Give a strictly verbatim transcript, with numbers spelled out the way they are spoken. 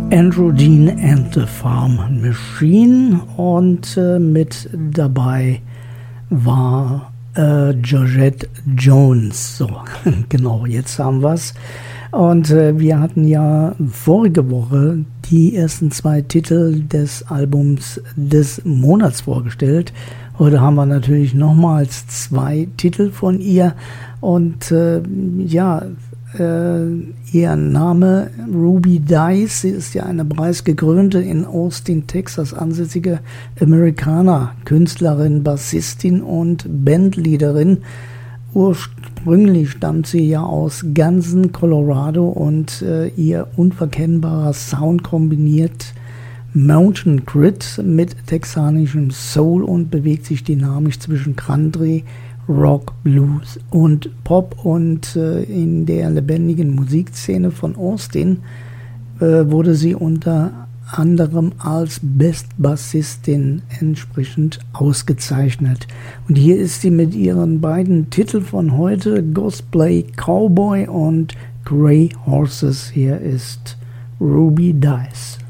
Andrew Dean and the Farm Machine und äh, mit dabei war äh, Georgette Jones. So, genau, jetzt haben wir es. Und äh, wir hatten ja vorige Woche die ersten zwei Titel des Albums des Monats vorgestellt. Heute haben wir natürlich nochmals zwei Titel von ihr. Und äh, ja, äh, ihr Name Ruby Dice, sie ist ja eine preisgekrönte in Austin, Texas ansässige Amerikaner-Künstlerin, Bassistin und Bandleaderin. Ursprünglich stammt sie ja aus Gansen, Colorado und äh, ihr unverkennbarer Sound kombiniert Mountain Grit mit texanischem Soul und bewegt sich dynamisch zwischen Country, Rock, Blues und Pop. Und äh, in der lebendigen Musikszene von Austin äh, wurde sie unter anderem als Best-Bassistin entsprechend ausgezeichnet. Und hier ist sie mit ihren beiden Titeln von heute, Cosplay Cowboy und Grey Horses. Hier ist Ruby Dice.